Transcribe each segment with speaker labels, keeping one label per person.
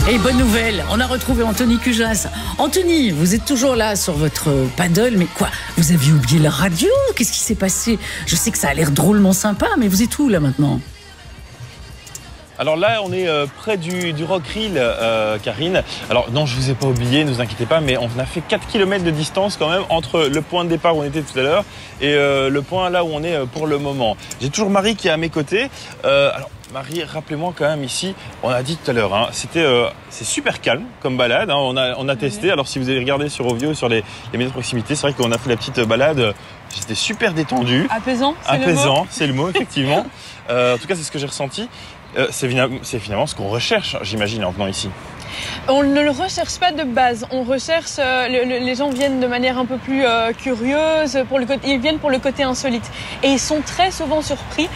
Speaker 1: Et bonne nouvelle, on a retrouvé Anthony Cujas. Anthony, vous êtes toujours là sur votre paddle, mais quoi, vous aviez oublié la radio? Qu'est-ce qui s'est passé? Je sais que ça a l'air drôlement sympa, mais vous êtes où là maintenant?
Speaker 2: Alors là, on est près du Rockrill, Karine. Alors non, je vous ai pas oublié, ne vous inquiétez pas, mais on a fait 4 km de distance quand même entre le point de départ où on était tout à l'heure et le point là où on est pour le moment. J'ai toujours Marie qui est à mes côtés. Alors Marie, rappelez-moi quand même ici, on a dit tout à l'heure, hein, c'est super calme comme balade, hein, on a testé. Alors si vous avez regardé sur Ovio, sur les médias de proximité, c'est vrai qu'on a fait la petite balade, j'étais super détendu.
Speaker 3: Apaisant,
Speaker 2: c'est le mot, effectivement. En tout cas, c'est ce que j'ai ressenti. C'est finalement ce qu'on recherche, j'imagine, en venant ici.
Speaker 3: On ne le recherche pas de base. On recherche. Les gens viennent de manière un peu plus curieuse. Ils viennent pour le côté insolite. Et ils sont très souvent surpris.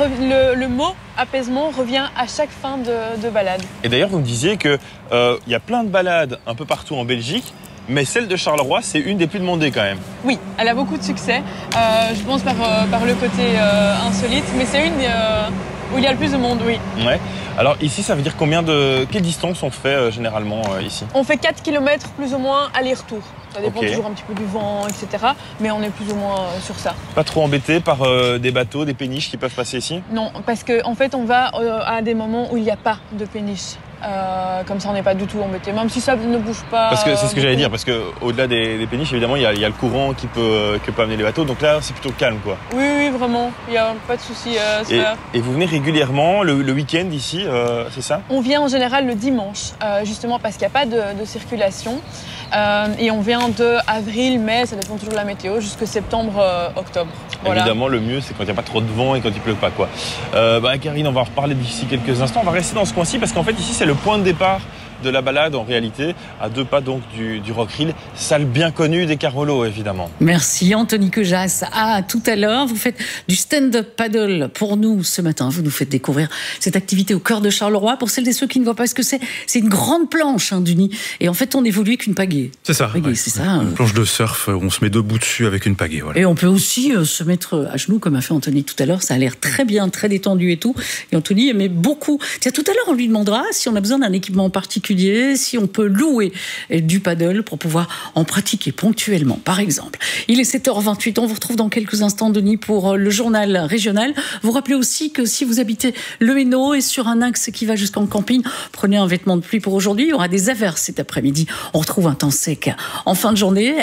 Speaker 3: Le mot apaisement revient à chaque fin de balade.
Speaker 2: Et d'ailleurs, vous me disiez qu'il y a plein de balades un peu partout en Belgique. Mais celle de Charleroi, c'est une des plus demandées quand même.
Speaker 3: Oui, elle a beaucoup de succès. Je pense par le côté insolite. Mais c'est une où il y a le plus de monde, oui.
Speaker 2: Ouais. Alors ici, ça veut dire quelle distance on fait généralement ici?
Speaker 3: On fait 4 km plus ou moins aller-retour. Ça dépend toujours un petit peu du vent, etc. Mais on est plus ou moins sur ça.
Speaker 2: Pas trop embêté par des bateaux, des péniches qui peuvent passer ici?
Speaker 3: Non, parce qu'en fait, on va à des moments où il n'y a pas de péniche. Comme ça, on n'est pas du tout embêté, même si ça ne bouge pas.
Speaker 2: Parce que c'est ce que j'allais dire, parce qu'au-delà des péniches, évidemment, il y a le courant qui peut amener les bateaux. Donc là, c'est plutôt calme, quoi.
Speaker 3: Oui, vraiment. Il n'y a pas de souci.
Speaker 2: Et vous venez régulièrement le week-end ici, c'est ça?
Speaker 3: On vient en général le dimanche, justement parce qu'il n'y a pas de circulation. Et on vient de avril, mai, ça dépend toujours de la météo, jusqu'à septembre, octobre. Voilà.
Speaker 2: Évidemment, le mieux, c'est quand il n'y a pas trop de vent et quand il pleut pas, quoi. Karine, on va en reparler d'ici quelques instants. On va rester dans ce coin-ci parce qu'en fait, ici, c'est le point de départ de la balade en réalité, à 2 pas donc du Rockrill, salle bien connue des Carolo évidemment.
Speaker 1: Merci Anthony Cujas. À tout à l'heure, vous faites du stand-up paddle pour nous ce matin. Vous nous faites découvrir cette activité au cœur de Charleroi. Pour celles et ceux qui ne voient pas ce que c'est une grande planche du nid. Et en fait, on évolue avec une pagaie.
Speaker 4: C'est ça.
Speaker 1: Pagaie,
Speaker 4: ouais.
Speaker 1: c'est ça.
Speaker 4: Une planche de surf, on se met debout dessus avec une pagaie. Voilà.
Speaker 1: Et on peut aussi se mettre à genoux comme a fait Anthony tout à l'heure. Ça a l'air très bien, très détendu et tout. Et Anthony aimait beaucoup. Tiens, tout à l'heure, on lui demandera si on a besoin d'un équipement particulier, si on peut louer du paddle pour pouvoir en pratiquer ponctuellement, par exemple. Il est 7h28, on vous retrouve dans quelques instants, Denis, pour le journal régional. Vous rappelez aussi que si vous habitez le Hainaut et sur un axe qui va jusqu'en camping, prenez un vêtement de pluie pour aujourd'hui. Il y aura des averses cet après-midi. On retrouve un temps sec en fin de journée.